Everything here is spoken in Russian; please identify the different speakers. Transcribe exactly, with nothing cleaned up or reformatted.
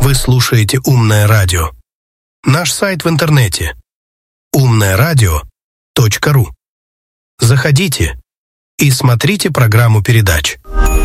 Speaker 1: Вы слушаете «Умное радио». Наш сайт в интернете умное радио точка ру. Заходите и смотрите программу передач.